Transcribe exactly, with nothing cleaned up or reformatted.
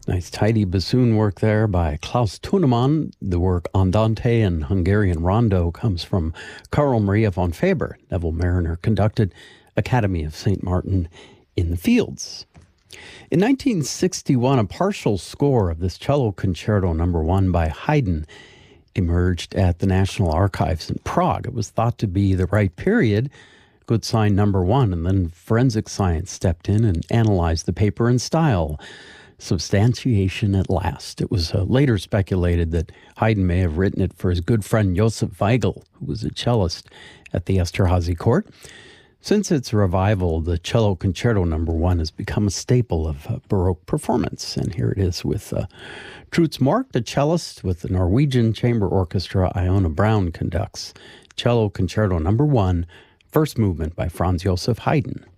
Nice tidy bassoon work there by Klaus Thunemann. The work Andante and Hungarian Rondo comes from Carl Maria von Faber. Neville Marriner conducted Academy of Saint Martin in the Fields. In nineteen sixty-one, a partial score of this cello concerto number one by Haydn emerged at the National Archives in Prague. It was thought to be the right period, good sign number one, and then forensic science stepped in and analyzed the paper and style. Substantiation at last. It was uh, later speculated that Haydn may have written it for his good friend Josef Weigl, who was a cellist at the Esterházy court. Since its revival, the cello concerto number one has become a staple of uh, Baroque performance. And here it is with uh, Truls Mork, the cellist, with the Norwegian Chamber Orchestra. Iona Brown conducts cello concerto number one, first movement by Franz Joseph Haydn.